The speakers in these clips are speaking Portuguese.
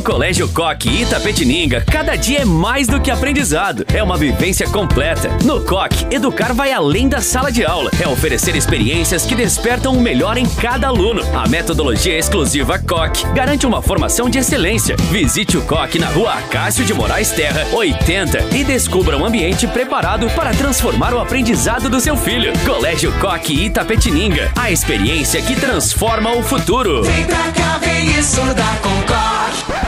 Colégio Coque Itapetininga, cada dia é mais do que aprendizado. É uma vivência completa. No Coque, educar vai além da sala de aula. É oferecer experiências que despertam o melhor em cada aluno. A metodologia exclusiva Coque garante uma formação de excelência. Visite o Coque na rua Acácio de Moraes Terra, 80 e descubra um ambiente preparado para transformar o aprendizado do seu filho. Colégio Coque Itapetininga, a experiência que transforma o futuro. Vem pra cá, vem estudar com Coque.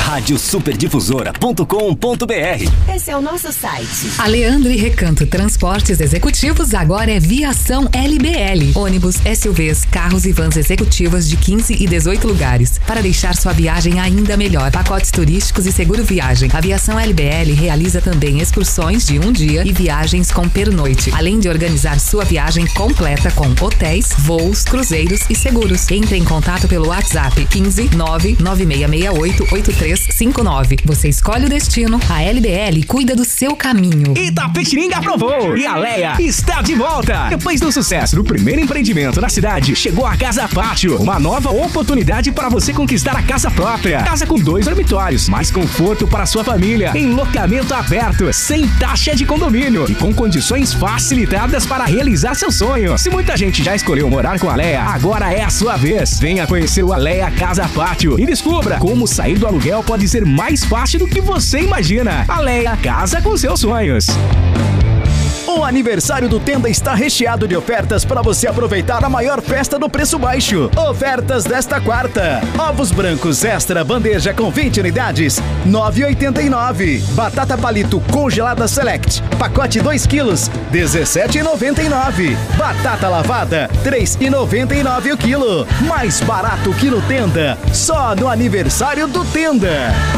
Radiosuperdifusora.com.br. Esse é o nosso site. A Leandro e Recanto Transportes Executivos agora é Viação LBL. Ônibus, SUVs, carros e vans executivas de 15 e 18 lugares. Para deixar sua viagem ainda melhor. Pacotes turísticos e seguro viagem. A Viação LBL realiza também excursões de um dia e viagens com pernoite. Além de organizar sua viagem completa com hotéis, voos, cruzeiros e seguros. Entre em contato pelo WhatsApp 15 99668 8359. Você escolhe o destino, a LBL cuida do seu caminho. Itapetininga aprovou e a Leia está de volta. Depois do sucesso do primeiro empreendimento na cidade, chegou a Casa Pátio, uma nova oportunidade para você conquistar a casa própria. Casa com 2 dormitórios, mais conforto para sua família, em loteamento aberto, sem taxa de condomínio e com condições facilitadas para realizar seu sonho. Se muita gente já escolheu morar com a Leia, agora é a sua vez. Venha conhecer o Aleia Casa Pátio e descubra como sair do aluguel pode ser mais fácil do que você imagina. Aleia, casa com seus sonhos. O aniversário do Tenda está recheado de ofertas para você aproveitar a maior festa do preço baixo. Ofertas desta quarta: ovos brancos extra bandeja com 20 unidades, 9,89. Batata palito congelada Select, pacote 2 quilos, 17,99. Batata lavada, 3,99 o quilo. Mais barato que no Tenda, só no aniversário do Tenda.